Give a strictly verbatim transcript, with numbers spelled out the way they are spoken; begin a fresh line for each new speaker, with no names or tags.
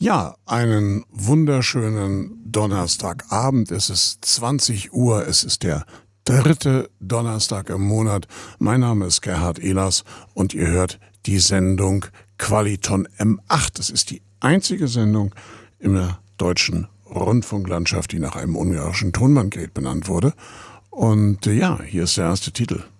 Ja, einen wunderschönen Donnerstagabend. Es ist zwanzig Uhr, es ist der dritte Donnerstag im Monat. Mein Name ist Gerhard Ehlers und ihr hört die Sendung Qualiton M acht. Das ist die einzige Sendung in der deutschen Rundfunklandschaft, die nach einem ungarischen Tonbandgerät benannt wurde. Und äh, ja, hier ist der erste Titel.